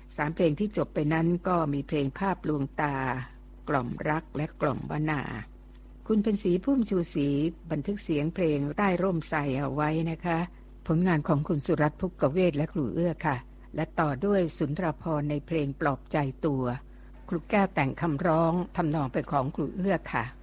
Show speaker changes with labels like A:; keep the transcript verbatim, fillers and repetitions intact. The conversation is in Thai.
A: สามเพลงที่จบไปนั้นก็มีเพลงภาพลวงตากล่อมรักและกล่อมวนาคุณเป็นศรีพุ่มชูศรีบันทึกเสียงเพลงใต้ร่มไทรเอาไว้นะคะผลงานของคุณสุรัตน์ภุกเวศและครูเอื้อค่ะและต่อด้วยสุนทรภรณ์ในเพลงปลอบใจตัวครูแก้วแต่งคำร้องทำนองเป็นของครูเอื้อค่ะ